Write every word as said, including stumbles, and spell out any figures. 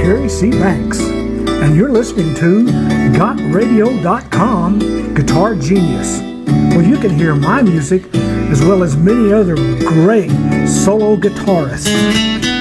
Harry C. Banks, and you're listening to got radio dot com Guitar Genius, where you can hear my music as well as many other great solo guitarists.